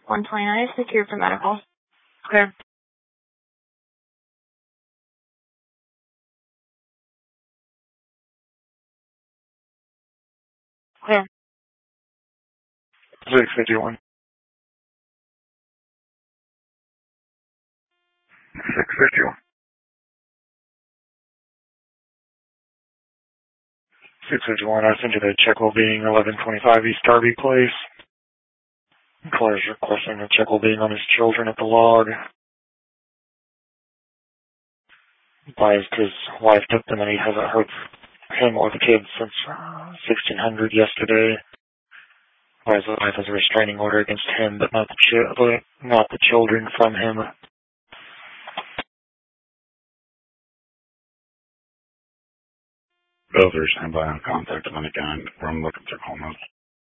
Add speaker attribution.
Speaker 1: 129 is secured for medical. Clear. Clear.
Speaker 2: 651. 651. 651, I sent you the check will being 1125 East Darby Place. Caller's requesting a check will being on his children at the log. Advised his wife took them and he hasn't heard him or the kids since 1600 yesterday. Advised the wife has a restraining order against him, but not the children from him. Builders, stand by on contact of any kind from looking through homeless.